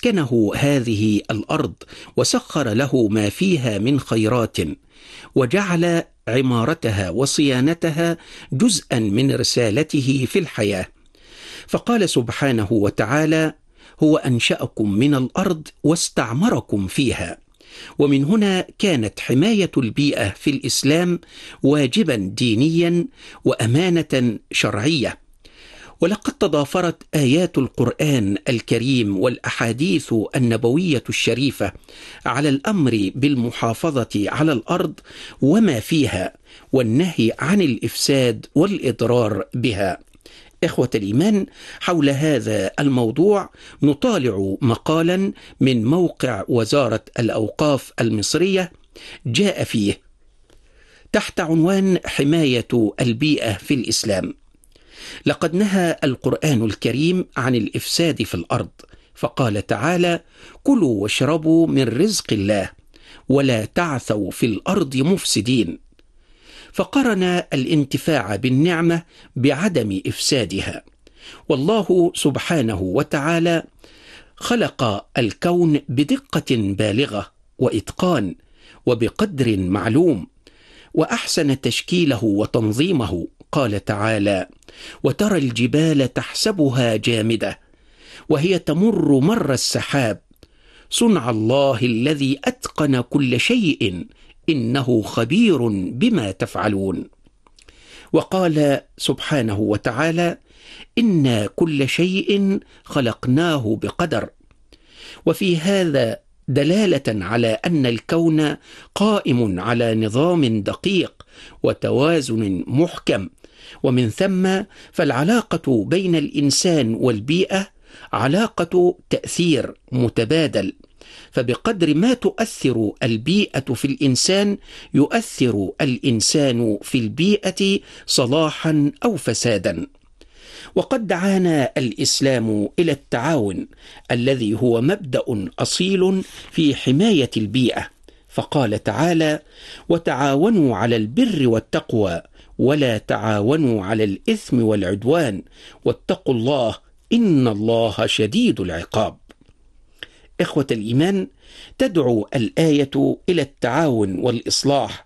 أسكنه هذه الأرض وسخر له ما فيها من خيرات، وجعل عمارتها وصيانتها جزءا من رسالته في الحياة. فقال سبحانه وتعالى: هو أنشأكم من الأرض واستعمركم فيها. ومن هنا كانت حماية البيئة في الإسلام واجبا دينيا وأمانة شرعية. ولقد تضافرت آيات القرآن الكريم والأحاديث النبوية الشريفة على الأمر بالمحافظة على الأرض وما فيها، والنهي عن الإفساد والإضرار بها. إخوة الإيمان، حول هذا الموضوع نطالع مقالا من موقع وزارة الأوقاف المصرية جاء فيه تحت عنوان حماية البيئة في الإسلام. لقد نهى القرآن الكريم عن الإفساد في الأرض، فقال تعالى: كلوا واشربوا من رزق الله ولا تعثوا في الأرض مفسدين. فقرن الانتفاع بالنعمة بعدم إفسادها. والله سبحانه وتعالى خلق الكون بدقة بالغة وإتقان وبقدر معلوم، وأحسن تشكيله وتنظيمه. قال تعالى: وترى الجبال تحسبها جامدة وهي تمر مر السحاب صنع الله الذي أتقن كل شيء إنه خبير بما تفعلون. وقال سبحانه وتعالى: إنا كل شيء خلقناه بقدر. وفي هذا دلالة على أن الكون قائم على نظام دقيق وتوازن محكم، ومن ثم فالعلاقة بين الإنسان والبيئة علاقة تأثير متبادل، فبقدر ما تؤثر البيئة في الإنسان يؤثر الإنسان في البيئة صلاحا أو فسادا. وقد دعانا الإسلام إلى التعاون الذي هو مبدأ أصيل في حماية البيئة، فقال تعالى: وتعاونوا على البر والتقوى ولا تعاونوا على الإثم والعدوان واتقوا الله إن الله شديد العقاب. إخوة الإيمان، تدعو الآية إلى التعاون والإصلاح،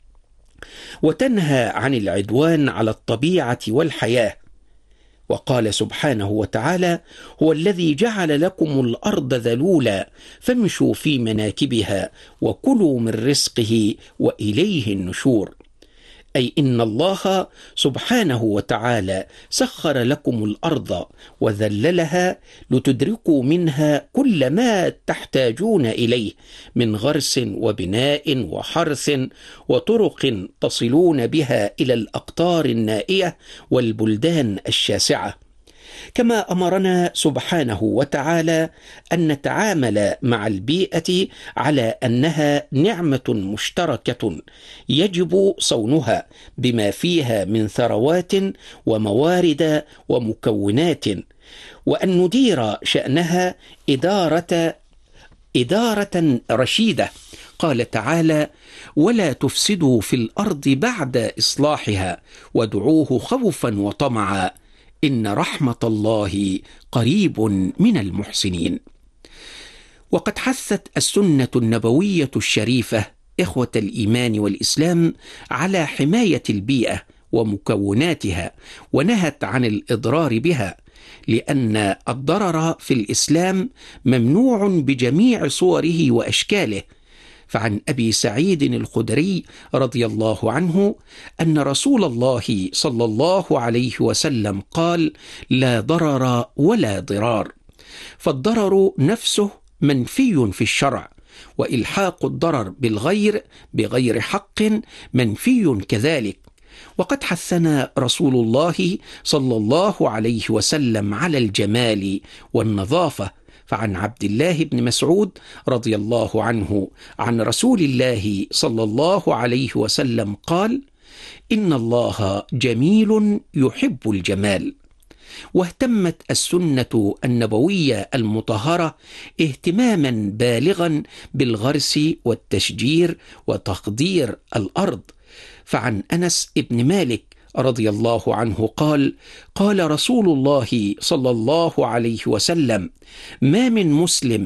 وتنهى عن العدوان على الطبيعة والحياة. وقال سبحانه وتعالى: هو الذي جعل لكم الأرض ذلولا فامشوا في مناكبها وكلوا من رزقه وإليه النشور. أي إن الله سبحانه وتعالى سخر لكم الأرض وذللها لتدركوا منها كل ما تحتاجون إليه من غرس وبناء وحرث وطرق تصلون بها إلى الأقطار النائية والبلدان الشاسعة. كما أمرنا سبحانه وتعالى أن نتعامل مع البيئة على أنها نعمة مشتركة يجب صونها بما فيها من ثروات وموارد ومكونات، وأن ندير شأنها إدارة رشيدة. قال تعالى: ولا تفسدوا في الأرض بعد إصلاحها وادعوه خوفا وطمعا إن رحمة الله قريب من المحسنين. وقد حثت السنة النبوية الشريفة إخوة الإيمان والإسلام على حماية البيئة ومكوناتها، ونهت عن الإضرار بها، لأن الضرر في الإسلام ممنوع بجميع صوره وأشكاله. فعن أبي سعيد الخدري رضي الله عنه أن رسول الله صلى الله عليه وسلم قال: لا ضرر ولا ضرار. فالضرر نفسه منفي في الشرع، وإلحاق الضرر بالغير بغير حق منفي كذلك. وقد حثنا رسول الله صلى الله عليه وسلم على الجمال والنظافة. فعن عبد الله بن مسعود رضي الله عنه عن رسول الله صلى الله عليه وسلم قال: إن الله جميل يحب الجمال. واهتمت السنة النبوية المطهرة اهتماما بالغا بالغرس والتشجير وتخضير الأرض. فعن أنس بن مالك رضي الله عنه قال: قال رسول الله صلى الله عليه وسلم: ما من مسلم